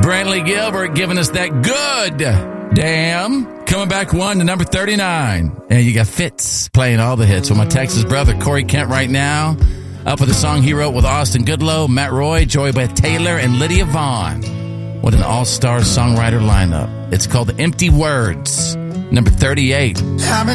Brantley Gilbert giving us that good damn. Coming back one to number 39. And you got Fitz playing all the hits with my Texas brother, Corey Kent, right now. Up with a song he wrote with Austin Goodloe, Matt Roy, Joey Beth Taylor, and Lydia Vaughn. What an all-star songwriter lineup. It's called Empty Words, number 38.